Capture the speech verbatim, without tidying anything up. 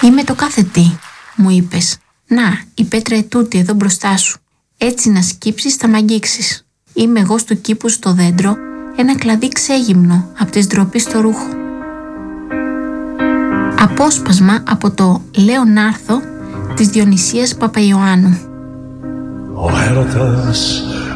Είμαι το κάθε τι, μου είπες. Να, η πέτρα ετούτη εδώ μπροστά σου. Έτσι να σκύψεις θα μ' αγγίξεις. Είμαι εγώ στο κήπου στο δέντρο, ένα κλαδί ξέγυμνο από τη ντροπή στο ρούχο. Απόσπασμα από το Λέονάρθο της Διονυσίας Παπαϊωάννου. Ο έρωτας